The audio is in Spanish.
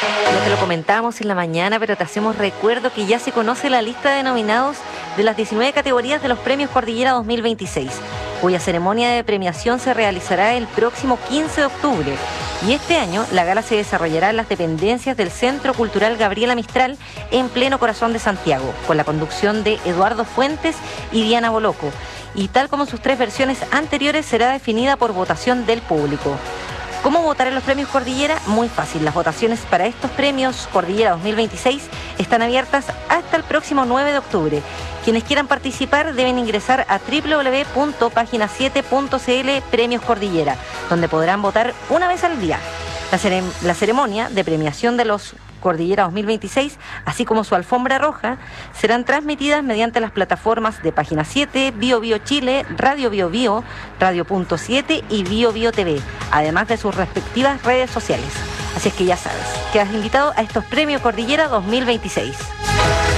Ya te lo comentábamos en la mañana, pero te hacemos recuerdo que ya se conoce la lista de nominados de las 19 categorías de los Premios Cordillera 2026, cuya ceremonia de premiación se realizará el próximo 15 de octubre. Y este año la gala se desarrollará en las dependencias del Centro Cultural Gabriela Mistral, en pleno corazón de Santiago, con la conducción de Eduardo Fuentes y Diana Boloco. Y tal como en sus 3 versiones anteriores, será definida por votación del público. ¿Cómo votar en los premios Cordillera? Muy fácil. Las votaciones para estos premios Cordillera 2026 están abiertas hasta el próximo 9 de octubre. Quienes quieran participar deben ingresar a www.pagina7.cl Premios Cordillera, donde podrán votar una vez al día. La ceremonia de premiación de los Cordillera 2026, así como su alfombra roja, serán transmitidas mediante las plataformas de Página 7, Bio Bio Chile, Radio Bio Bio, Radio.7 y Bio Bio TV, además de sus respectivas redes sociales. Así es que ya sabes, quedas invitado a estos Premios Cordillera 2026.